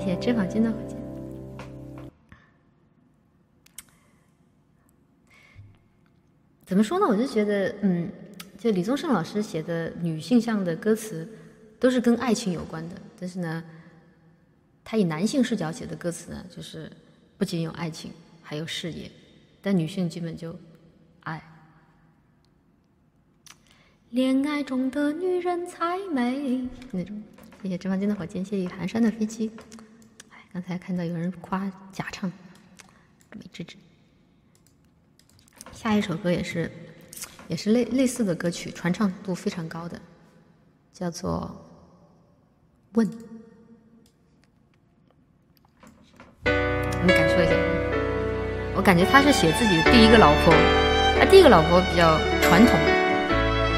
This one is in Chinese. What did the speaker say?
谢脂肪君的火箭。怎么说呢？我就觉得，就李宗盛老师写的女性向的歌词，都是跟爱情有关的。但是呢，他以男性视角写的歌词呢，就是不仅有爱情，还有事业，但女性基本就爱。恋爱中的女人才美那种。谢谢脂肪君的火箭，谢谢寒山的飞机。哎，刚才看到有人夸假唱，美滋滋。下一首歌也是类似的歌曲，传唱度非常高的，叫做《问》。你感受一下，我感觉他是写自己的第一个老婆，他第一个老婆比较传统。